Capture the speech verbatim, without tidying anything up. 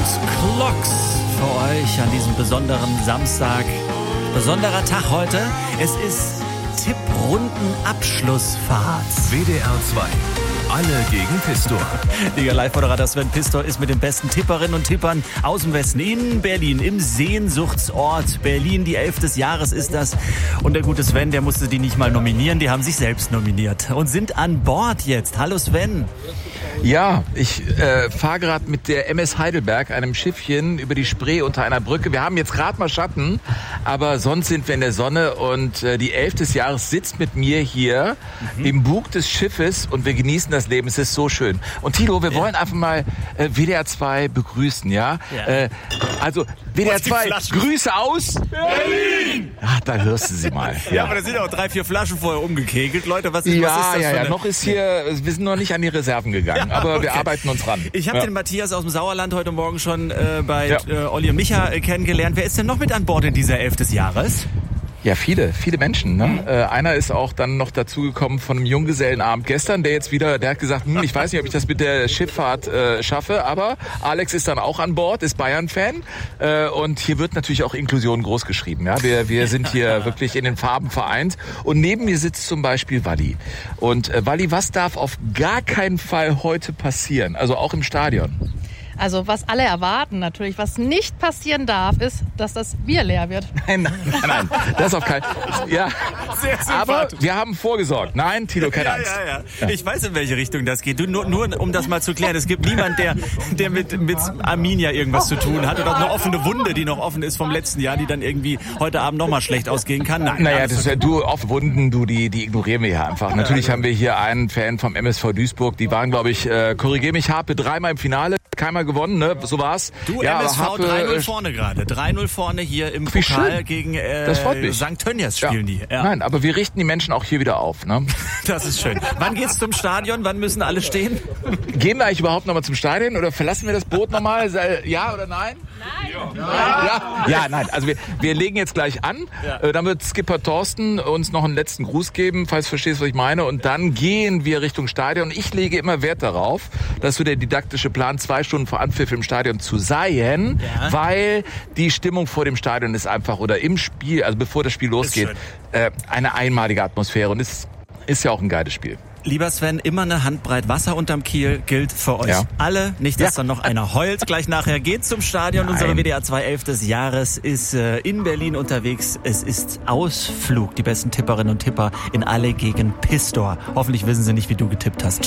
Clocks für euch an diesem besonderen Samstag. Besonderer Tag heute. Es ist Tipprundenabschlussfahrt. W D R zwei. Alle gegen Pistor. Liga Live-Moderator Sven Pistor ist mit den besten Tipperinnen und Tippern aus dem Westen in Berlin, im Sehnsuchtsort Berlin. Die elf des Jahres ist das. Und der gute Sven, der musste die nicht mal nominieren, die haben sich selbst nominiert und sind an Bord jetzt. Hallo Sven. Ja, ich äh, fahre gerade mit der M S Heidelberg, einem Schiffchen, über die Spree unter einer Brücke. Wir haben jetzt gerade mal Schatten, aber sonst sind wir in der Sonne und äh, die elf des Jahres sitzt mit mir hier mhm. im Bug des Schiffes und wir genießen das Leben. Es ist so schön. Und Tilo, wir ja. wollen einfach mal äh, W D R zwei begrüßen, ja? ja. Äh, also W D R zwei, Grüße aus Berlin! Ach, da hörst du sie mal. Ja, ja, aber da sind auch drei, vier Flaschen vorher umgekegelt. Leute, was ist, ja, was ist das ja, für ja, eine... noch ist hier, wir sind noch nicht an die Reserven gegangen, ja, aber okay. wir arbeiten uns ran. Ich habe ja. den Matthias aus dem Sauerland heute Morgen schon äh, bei ja. äh, Olli und Micha äh, kennengelernt. Wer ist denn noch mit an Bord in dieser elf des Jahres? Ja, viele, viele Menschen. Ne? Mhm. Äh, einer ist auch dann noch dazugekommen von einem Junggesellenabend gestern, der jetzt wieder, der hat gesagt, hm, ich weiß nicht, ob ich das mit der Schifffahrt äh, schaffe, aber Alex ist dann auch an Bord, ist Bayern-Fan äh, und hier wird natürlich auch Inklusion groß geschrieben. Ja? Wir, wir sind hier wirklich in den Farben vereint und neben mir sitzt zum Beispiel Walli. Und äh, Walli, was darf auf gar keinen Fall heute passieren, also auch im Stadion? Also was alle erwarten natürlich, was nicht passieren darf, ist, dass das Bier leer wird. Nein, nein, nein, das auf keinen Fall. Ja, sehr aber wir haben vorgesorgt. Nein, Tilo, keine ja, Angst. Ja, ja. Ja. Ich weiß, in welche Richtung das geht. Du, nur, nur um das mal zu klären, es gibt niemand, der, der mit, mit Arminia irgendwas zu tun hat oder eine offene Wunde, die noch offen ist vom letzten Jahr, die dann irgendwie heute Abend noch mal schlecht ausgehen kann. Nein, naja, das ist ja, du, auf Wunden, du, die, die ignorieren wir hier einfach. Natürlich ja, haben wir hier einen Fan vom M S V Duisburg, die waren, glaube ich, äh, korrigier mich, Harpe, dreimal im Finale. Keinmal gewonnen, ne? So war's. Du, ja, M S V Harpe, drei null vorne gerade. drei null vorne hier im Pokal gegen äh, Sankt Tönnies spielen ja. die. Ja. Nein, aber wir richten die Menschen auch hier wieder auf. Ne? Das ist schön. Wann geht's zum Stadion? Wann müssen alle stehen? Gehen wir eigentlich überhaupt nochmal zum Stadion oder verlassen wir das Boot nochmal? Ja oder nein? Nein. Ja, ja nein. Also wir, wir legen jetzt gleich an. Ja. Dann wird Skipper Thorsten uns noch einen letzten Gruß geben, falls du verstehst, was ich meine. Und dann gehen wir Richtung Stadion. Ich lege immer Wert darauf, dass so der didaktische Plan zwei Stunden vor Anpfiff im Stadion zu sein, ja. weil die Stimmung vor dem Stadion ist einfach, oder im Spiel, also bevor das Spiel losgeht, äh, eine einmalige Atmosphäre. Und es ist ja auch ein geiles Spiel. Lieber Sven, immer eine Handbreit Wasser unterm Kiel gilt für euch ja. alle. Nicht, dass ja. dann noch einer heult. Gleich nachher geht zum Stadion. Nein. Unsere W D R zwei elf des Jahres ist äh, in Berlin unterwegs. Es ist Ausflug. Die besten Tipperinnen und Tipper in alle gegen Pistor. Hoffentlich wissen sie nicht, wie du getippt hast.